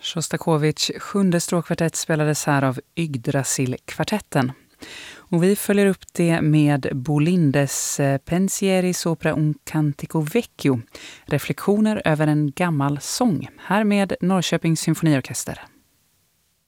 Sjostakovitj sjunde stråkkvartett spelades här av Yggdrasil-kvartetten. Och vi följer upp det med Bolindes Pensieri sopra un cantico vecchio, reflektioner över en gammal sång, här med Norrköpings symfoniorkester.